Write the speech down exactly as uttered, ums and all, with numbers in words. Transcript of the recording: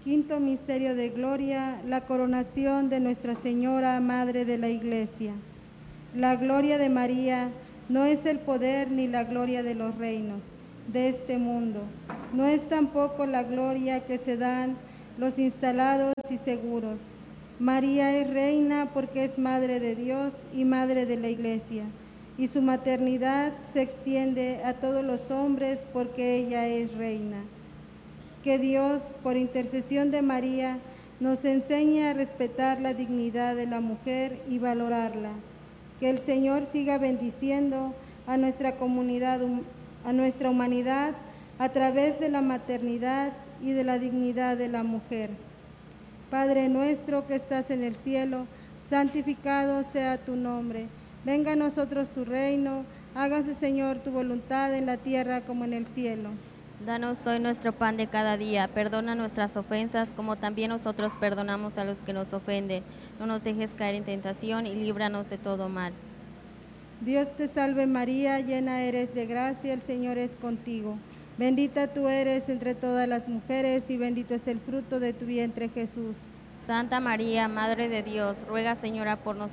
Quinto misterio de gloria, la coronación de Nuestra Señora, Madre de la Iglesia. La gloria de María no es el poder ni la gloria de los reinos de este mundo. No es tampoco la gloria que se dan los instalados y seguros. María es reina porque es Madre de Dios y Madre de la Iglesia, y su maternidad se extiende a todos los hombres porque ella es reina. Que Dios, por intercesión de María, nos enseñe a respetar la dignidad de la mujer y valorarla. Que el Señor siga bendiciendo a nuestra comunidad, a nuestra humanidad, a través de la maternidad y de la dignidad de la mujer. Padre nuestro que estás en el cielo, santificado sea tu nombre. Venga a nosotros tu reino, hágase, Señor, tu voluntad en la tierra como en el cielo. Danos hoy nuestro pan de cada día, perdona nuestras ofensas como también nosotros perdonamos a los que nos ofenden. No nos dejes caer en tentación y líbranos de todo mal. Dios te salve María, llena eres de gracia, el Señor es contigo. Bendita tú eres entre todas las mujeres y bendito es el fruto de tu vientre Jesús. Santa María, Madre de Dios, ruega, Señora, por nosotros